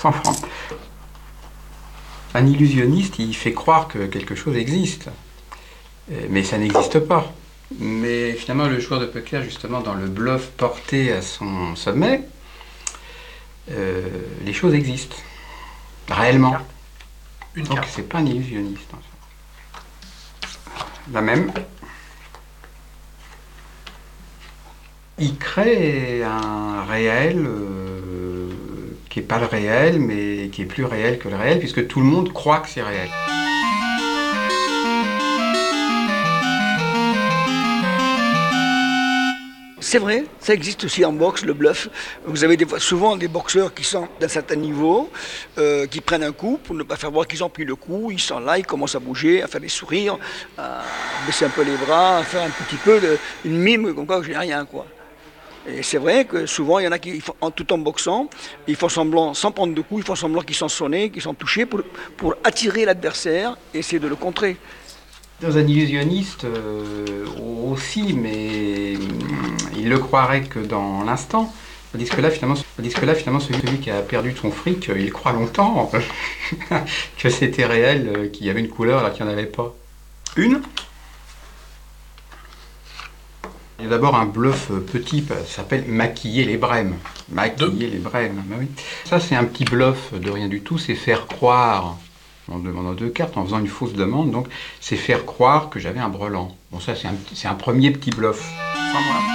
100 francs. Un illusionniste, il fait croire que quelque chose existe, mais ça n'existe pas. Mais finalement, le joueur de poker, justement, dans le bluff porté à son sommet, les choses existent, réellement. Donc c'est pas un illusionniste. La même. Il crée un réel qui n'est pas le réel, mais qui est plus réel que le réel, puisque tout le monde croit que c'est réel. C'est vrai, ça existe aussi en boxe, le bluff. Vous avez souvent des boxeurs qui sont d'un certain niveau, qui prennent un coup pour ne pas faire voir qu'ils ont pris le coup. Ils sont là, ils commencent à bouger, à faire des sourires, à baisser un peu les bras, à faire un petit peu une mime comme quoi je n'ai rien, quoi. Et c'est vrai que souvent, il y en a qui, tout en boxant, ils font semblant, sans prendre de coups, ils font semblant qu'ils sont sonnés, qu'ils sont touchés pour attirer l'adversaire et essayer de le contrer. Dans un illusionniste aussi, mais il le croirait que dans l'instant. Tandis que là, finalement, celui qui a perdu son fric, il croit longtemps que c'était réel, qu'il y avait une couleur alors qu'il n'y en avait pas. Une. Il y a d'abord un bluff petit, ça s'appelle maquiller les brèmes. Maquiller les brèmes, bah oui. Ça, c'est un petit bluff de rien du tout, c'est faire croire, en demandant 2 cartes, en faisant une fausse demande, donc c'est faire croire que j'avais un brelan. Bon, ça, c'est un premier petit bluff. Enfin, voilà.